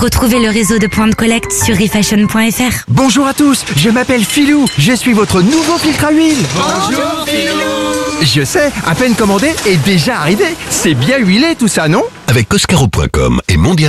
Retrouvez le réseau de points de collecte sur refashion.fr. Bonjour à tous, je m'appelle Philou, je suis votre nouveau filtre à huile. Bonjour Philou. Je sais, à peine commandé et déjà arrivé. C'est bien huilé tout ça, non? Avec Coscaro.com et Mondial